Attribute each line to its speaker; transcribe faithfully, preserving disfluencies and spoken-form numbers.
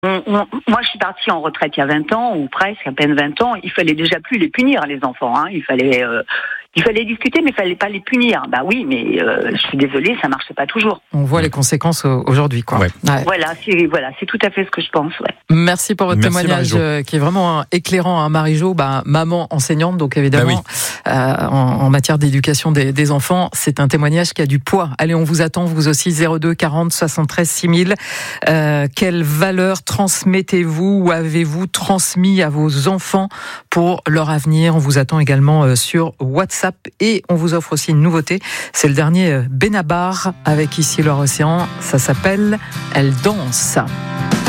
Speaker 1: On, on, moi, je suis partie en retraite il y a vingt ans, ou presque, à peine vingt ans. Il fallait déjà plus les punir, les enfants. Hein. Il fallait, euh, il fallait discuter, mais il fallait pas les punir. Bah oui, mais euh, je suis désolée, ça marchait pas toujours.
Speaker 2: On voit les conséquences aujourd'hui, quoi.
Speaker 3: Ouais.
Speaker 2: Ouais.
Speaker 1: Voilà, c'est voilà, c'est tout à fait ce que je pense. Ouais.
Speaker 2: Merci pour votre
Speaker 3: Merci,
Speaker 2: témoignage
Speaker 3: Marie-Jo.
Speaker 2: qui est vraiment hein, éclairant, hein, Marie-Jo, bah, maman enseignante, donc évidemment, bah oui. euh, en, en matière d'éducation des, des enfants, c'est un témoignage qui a du poids. Allez, on vous attend, vous aussi, zéro deux quarante soixante-treize six mille. Euh, quelle valeur transmettez-vous ou avez-vous transmis à vos enfants pour leur avenir? On vous attend également euh, sur WhatsApp et on vous offre aussi une nouveauté. C'est le dernier euh, Benabar avec Ici Loire Océan. Ça s'appelle Elle danse.